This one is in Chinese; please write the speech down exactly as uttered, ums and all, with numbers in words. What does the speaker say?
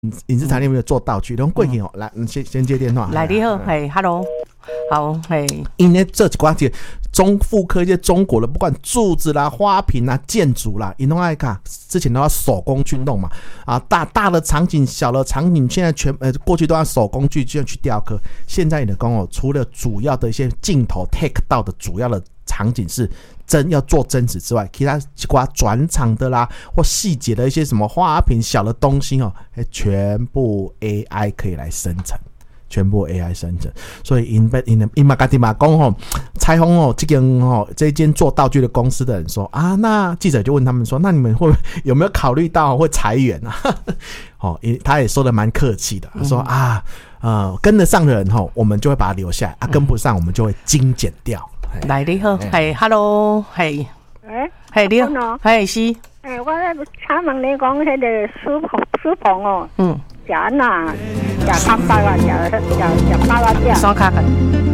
影视产业有没有做道具？然后过去哦，来，先先接电话。 来，你好，嘿 ，Hello， 好，嘿， 因为这几块这中复刻一些中国的，不管柱子啦、花瓶啦、建筑啦，你都爱看，之前都要手工去弄嘛，啊，大大的场景、小的场景，现在全呃过去都要手工去这样去雕刻，现在你的工哦，除了主要的一些镜头 take 到的主要的场景是真要做真实之外，其他几挂转场的啦，或细节的一些什么花瓶、小的东西哦，全部 A I 可以来生成。全部 A I 生成，所以因因因嘛，家己嘛讲吼，采访哦，这间吼这间做道具的公司的人说啊，那记者就问他们说，那你们会有没有考虑到会裁员啊？哦，他也说的蛮客气的，说啊，呃，跟得上的人吼，我们就会把他留下来，啊，跟不上我们就会精简掉。 来，你好，嘿 ，Hello， 嘿， 哎， 嘿，你好，嘿，是， 哎，我请问你讲迄个书棚书棚哦， 嗯。 食哪食汤包啊，食食食包啊，食山卡粉，